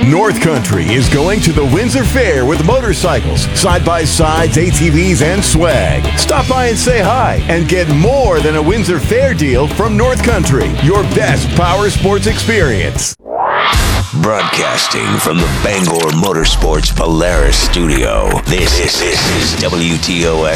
North Country is going to the Windsor Fair with motorcycles, side-by-sides, ATVs, and swag. Stop by and say hi and get more than a Windsor Fair deal from North Country, your best power sports experience. Broadcasting from the Bangor Motorsports Polaris studio, this is WTOS